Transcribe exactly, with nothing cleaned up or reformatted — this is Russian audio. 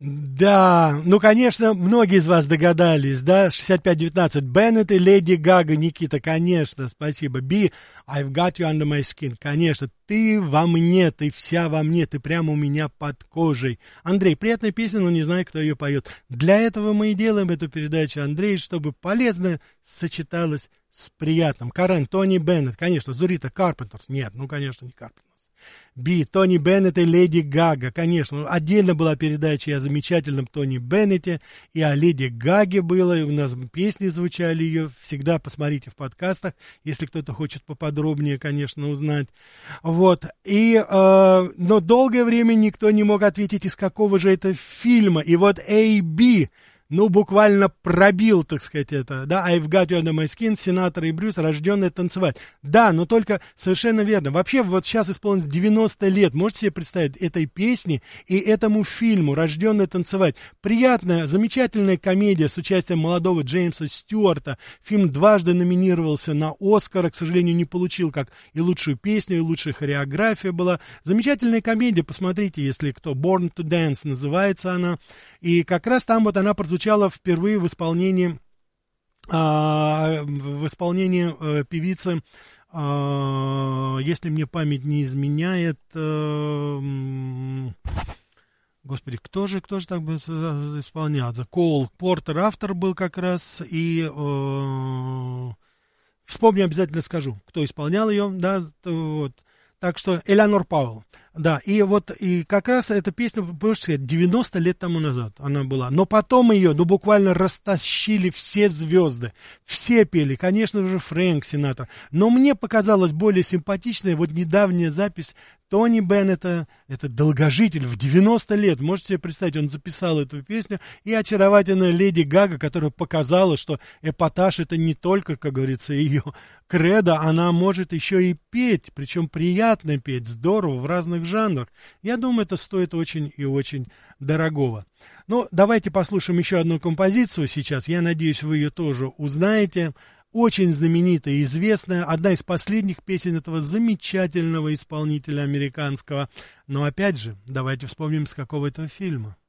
Да, ну, конечно, многие из вас догадались, да, шестьдесят пять девятнадцать, Беннет и Леди Гага, Никита, конечно, спасибо. Би, I've got you under my skin, конечно, ты во мне, ты вся во мне, ты прямо у меня под кожей. Андрей, приятная песня, но не знаю, кто ее поет. Для этого мы и делаем эту передачу, Андрей, чтобы полезно сочеталось с приятным. Карен, Тони Беннет, конечно, Зурита Карпентерс, нет, ну, конечно, не Карпентерс. Би, Тони Беннет и Леди Гага, конечно. Отдельно была передача и о замечательном Тони Беннете, и о Леди Гаге было, и у нас песни звучали ее. Всегда посмотрите в подкастах, если кто-то хочет поподробнее, конечно, узнать. Вот. И, э, но долгое время никто не мог ответить, из какого же это фильма. И вот Эй Би, ну, буквально пробил, так сказать, это, да, I've got you under my skin, Синатра и Брюс, рожденные танцевать. Да, но только совершенно верно. Вообще, вот сейчас исполнилось девяносто лет, можете себе представить, этой песне и этому фильму «Рожденные танцевать». Приятная, замечательная комедия с участием молодого Джеймса Стюарта. Фильм дважды номинировался на Оскар, к сожалению, не получил, как и лучшую песню, и лучшая хореография была. Замечательная комедия, посмотрите, если кто, Born to Dance называется она. И как раз там вот она прозвучала впервые в исполнении, а, в исполнении а, певицы, а, если мне память не изменяет, а, господи, кто же, кто же так бы исполнял? Коул Портер автор был как раз, и а, вспомню, обязательно скажу, кто исполнял ее, да, вот. Так что Элеонор Пауэлл. Да, и вот и как раз эта песня, можно сказать, девяносто лет тому назад она была. Но потом ее, ну, буквально растащили все звезды. Все пели, конечно же, Фрэнк Синатра. Но мне показалась более симпатичная вот недавняя запись Тони Беннета, это долгожитель в девяносто лет. Можете себе представить, он записал эту песню. И очаровательная Леди Гага, которая показала, что эпатаж это не только, как говорится, ее кредо, она может еще и петь, причем приятно петь, здорово, в разных жанрах. Я думаю, это стоит очень и очень дорогого. Ну, давайте послушаем еще одну композицию сейчас. Я надеюсь, вы ее тоже узнаете. Очень знаменитая и известная, одна из последних песен этого замечательного исполнителя американского. Но опять же, давайте вспомним, с какого это фильма.